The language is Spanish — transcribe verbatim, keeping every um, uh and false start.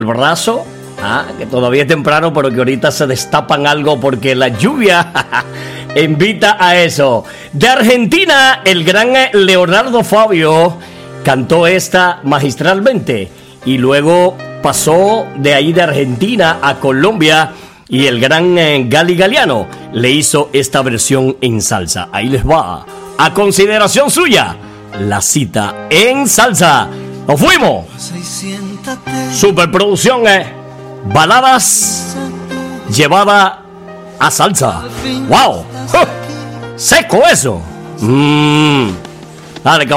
brazo, ah, que todavía es temprano, pero que ahorita se destapan algo porque la lluvia invita a eso. De Argentina, el gran Leonardo Fabio cantó esta magistralmente y luego pasó de ahí de Argentina a Colombia y el gran eh, Gali Galiano le hizo esta versión en salsa. Ahí les va, a consideración suya, la cita en salsa. ¡Nos fuimos! Superproducción, eh. Baladas llevada a salsa. ¡Wow! ¡Seco eso! Mmm. Dale,